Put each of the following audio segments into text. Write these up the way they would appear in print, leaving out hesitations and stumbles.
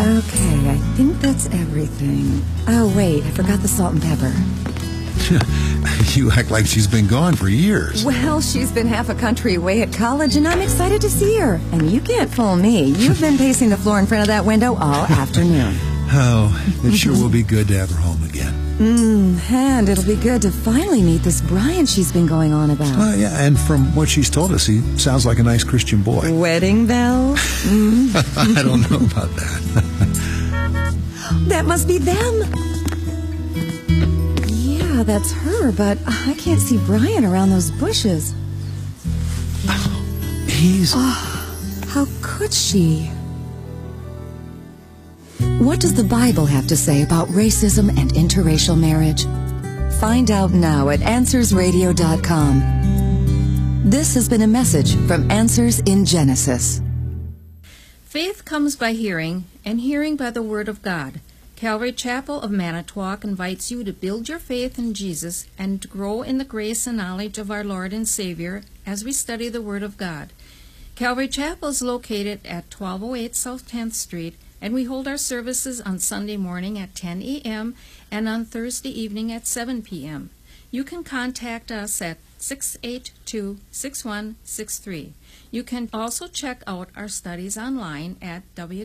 Okay, I think that's everything. Oh, wait, I forgot the salt and pepper. You act like she's been gone for years. Well, she's been half a country away at college, and I'm excited to see her. And you can't fool me. You've been pacing the floor in front of that window all afternoon. Oh, it sure will be good to have her home again. And it'll be good to finally meet this Brian she's been going on about. Yeah, and from what she's told us, he sounds like a nice Christian boy. Wedding bells? I don't know about that. That must be them. Yeah, that's her, but I can't see Brian around those bushes. He's... How could she? What does the Bible have to say about racism and interracial marriage? Find out now at AnswersRadio.com. This has been a message from Answers in Genesis. Faith comes by hearing, and hearing by the Word of God. Calvary Chapel of Manitowoc invites you to build your faith in Jesus and to grow in the grace and knowledge of our Lord and Savior as we study the Word of God. Calvary Chapel is located at 1208 South 10th Street, and we hold our services on Sunday morning at 10 a.m. and on Thursday evening at 7 p.m. You can contact us at 682-6163. You can also check out our studies online at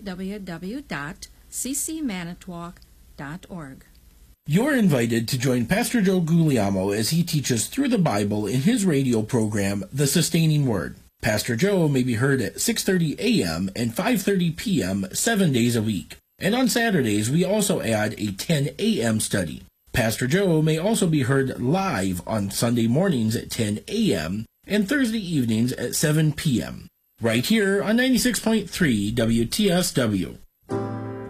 www.ccmanitowoc.org. You're invited to join Pastor Joe Guglielmo as he teaches through the Bible in his radio program, The Sustaining Word. Pastor Joe may be heard at 6:30 a.m. and 5:30 p.m. 7 days a week. And on Saturdays, we also add a 10 a.m. study. Pastor Joe may also be heard live on Sunday mornings at 10 a.m. and Thursday evenings at 7 p.m. right here on 96.3 WTSW.